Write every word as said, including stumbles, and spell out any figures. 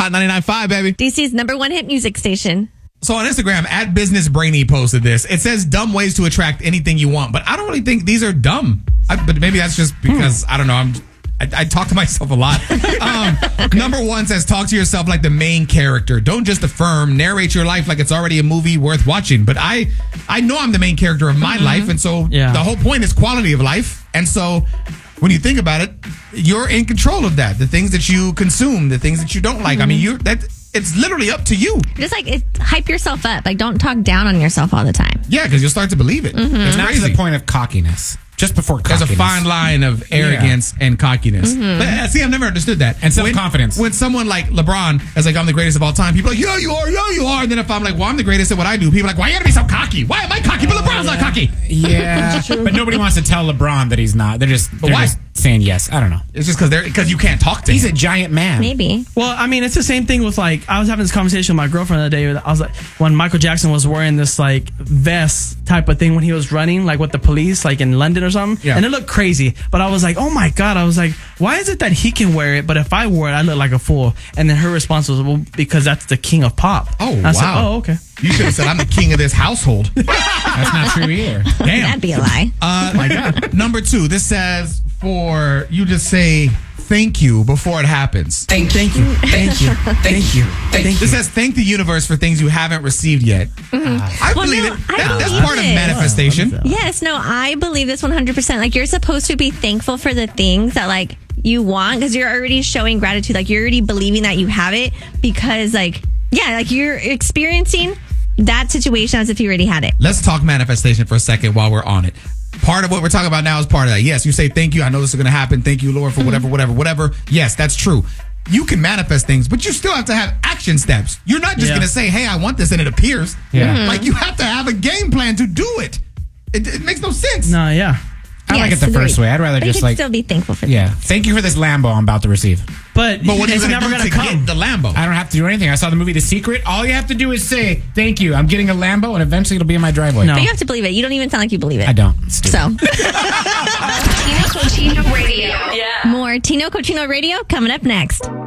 Hot ninety-nine point five, baby. D C's number one hit music station. So on Instagram, at Business Brainy posted this. It says dumb ways to attract anything you want, but I don't really think these are dumb. I, but maybe that's just because, I don't know, I'm... I, I talk to myself a lot. Um, okay. Number one says, talk to yourself like the main character. Don't just affirm, narrate your life like it's already a movie worth watching. But I I know I'm the main character of my mm-hmm. life. And so yeah. the whole point is quality of life. And so when you think about it, you're in control of that. The things that you consume, the things that you don't like. Mm-hmm. I mean, you're that it's literally up to you. Just like it, hype yourself up. Like, don't talk down on yourself all the time. Yeah, because you'll start to believe it. Mm-hmm. It's not to the point of cockiness. Just before cockiness. There's a fine line of arrogance yeah. and cockiness. Mm-hmm. But, uh, see, I've never understood that. And self-confidence. When, when someone like LeBron is like, I'm the greatest of all time, people are like, yo, you are, yo, you are. And then if I'm like, well, I'm the greatest at what I do, people are like, why you gotta be so cocky? Why am I cocky? But LeBron's uh, not cocky. Yeah. But nobody wants to tell LeBron that he's not. They're just, they're why? just saying yes. I don't know. It's just because they're because you can't talk to he's him. He's a giant man. Maybe. Well, I mean, it's the same thing with like, I was having this conversation with my girlfriend the other day. I was like, when Michael Jackson was wearing this like vest type of thing when he was running, like with the police, like in London or something. Yeah. And it looked crazy. But I was like, oh my God. I was like, why is it that he can wear it, but if I wore it, I look like a fool? And then her response was, well, because that's the king of pop. Oh, I wow. said, oh, okay. You should have said, I'm the king of this household. That's not true either. Damn. That'd be a lie. Uh, my God. Number two, this says for you to say thank you before it happens. Thank, thank you. Thank you. Thank you. Thank you. This says thank the universe for things you haven't received yet. Mm-hmm. Uh, I well, believe no, it. I That, believe that's part it. of manifestation. Oh, yes, no, I believe this one hundred percent. Like, you're supposed to be thankful for the things that, like, you want because you're already showing gratitude. Like, you're already believing that you have it because, like, yeah, like, you're experiencing that situation as if you already had it. Let's talk manifestation for a second while we're on it. Part of what we're talking about now is part of that. Yes, you say thank you. I know this is going to happen. Thank you, Lord, for whatever, whatever, whatever. Yes, that's true. You can manifest things, but you still have to have action steps. You're not just yeah. going to say, hey, I want this, and it appears. Yeah. Mm-hmm. Like, you have to have a game plan to do it. It, it makes no sense. No, yeah. I yes, like it the agreed. first way. I'd rather but just you can like still be thankful for yeah. things. Thank you for this Lambo I'm about to receive. But, but what are you it's gonna never do going to to come. get the Lambo? I don't have to do anything. I saw the movie The Secret. All you have to do is say thank you. I'm getting a Lambo, and eventually it'll be in my driveway. No. But you have to believe it. You don't even sound like you believe it. I don't. So, Tino Cochino Radio. Yeah. More Tino Cochino Radio coming up next.